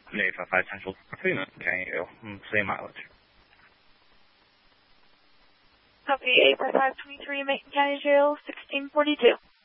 855 Central 2 Canyon Hill, same mileage. Copy 85523 Macon County Jail, 1642.